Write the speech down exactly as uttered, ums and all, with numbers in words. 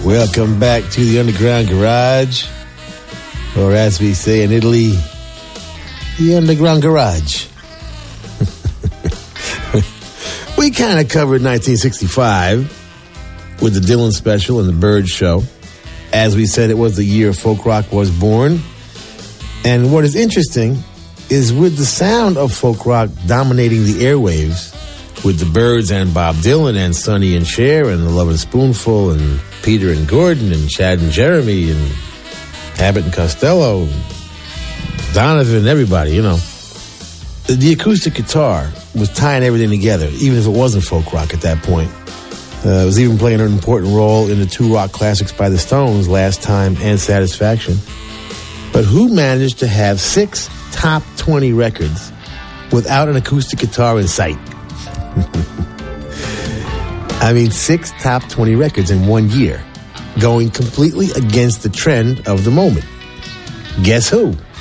Welcome back to the Underground Garage, or as we say in Italy, the Underground Garage. We kind of covered nineteen sixty-five with the Dylan Special and the Bird Show. As we said, it was the year folk rock was born. And what is interesting is with the sound of folk rock dominating the airwaves, with the Byrds and Bob Dylan and Sonny and Cher and the Lovin' Spoonful and Peter and Gordon and Chad and Jeremy and Abbott and Costello, Donovan and everybody, you know. The, the acoustic guitar was tying everything together, even if it wasn't folk rock at that point. Uh, it was even playing an important role in the two rock classics by the Stones, Last Time and Satisfaction. But who managed to have six top twenty records without an acoustic guitar in sight? I mean, six top twenty records in one year, going completely against the trend of the moment. Guess who?